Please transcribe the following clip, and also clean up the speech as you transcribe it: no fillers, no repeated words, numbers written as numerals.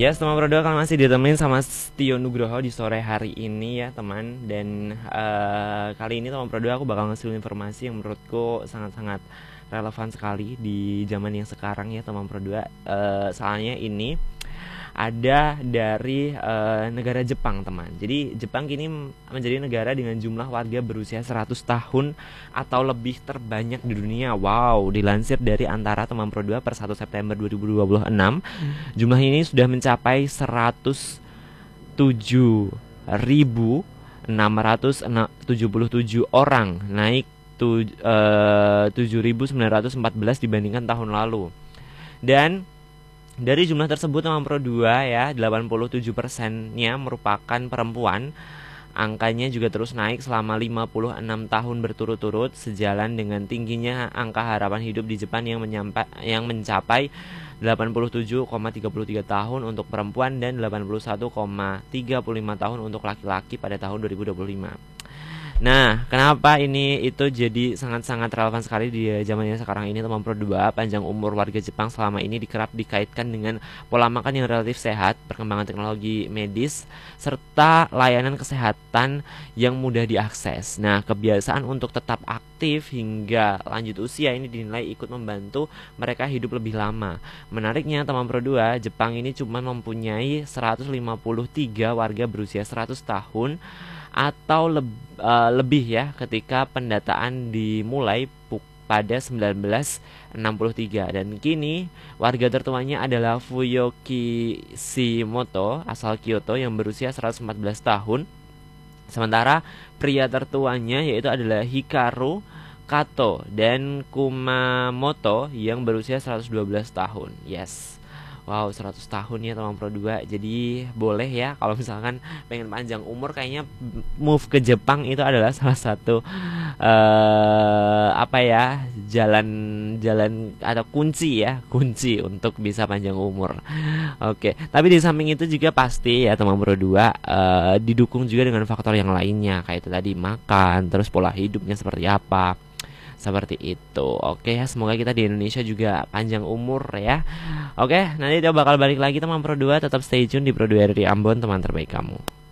Ya, teman Pro 2 kan masih ditemenin sama Tio Nugroho di sore hari ini ya teman. Dan kali ini teman Pro 2 aku bakal ngasih informasi yang menurutku sangat-sangat relevan sekali di zaman yang sekarang ya teman Pro 2. Soalnya ini ada dari negara Jepang teman. Jadi Jepang kini menjadi negara dengan jumlah warga berusia 100 tahun atau lebih terbanyak di dunia. Wow, dilansir dari Antara teman Pro 2 per 1 September 2026, jumlah ini sudah mencapai 107.677 orang, naik 7.914 dibandingkan tahun lalu. Dan dari jumlah tersebut teman Pro 2 ya, 87%-nya merupakan perempuan. Angkanya juga terus naik selama 56 tahun berturut-turut, sejalan dengan tingginya angka harapan hidup di Jepang yang mencapai 87,33 tahun untuk perempuan dan 81,35 tahun untuk laki-laki pada tahun 2025. Nah, kenapa ini itu jadi sangat-sangat relevan sekali di zamannya sekarang ini teman Pro 2? Panjang umur warga Jepang selama ini kerap dikaitkan dengan pola makan yang relatif sehat, perkembangan teknologi medis, serta layanan kesehatan yang mudah diakses. Nah, kebiasaan untuk tetap aktif hingga lanjut usia ini dinilai ikut membantu mereka hidup lebih lama. Menariknya teman Pro 2, Jepang ini cuma mempunyai 153 warga berusia 100 tahun atau lebih ya ketika pendataan dimulai pada 1963, dan kini warga tertuanya adalah Fuyo Kishimoto asal Kyoto yang berusia 114 tahun. Sementara pria tertuanya yaitu adalah Hikaru Kato dan Kumamoto yang berusia 112 tahun. Yes. Wow, 100 tahun ya teman Pro 2. Jadi boleh ya kalau misalkan pengen panjang umur, kayaknya move ke Jepang itu adalah salah satu jalan atau kunci untuk bisa panjang umur. Oke, tapi di samping itu juga pasti ya teman Pro 2 didukung juga dengan faktor yang lainnya, kayak itu tadi makan, terus pola hidupnya seperti apa. Seperti itu. Oke ya, semoga kita di Indonesia juga panjang umur ya. Oke, nanti kita bakal balik lagi teman Pro 2. Tetap stay tune di Pro 2 RRI Ambon, teman terbaik kamu.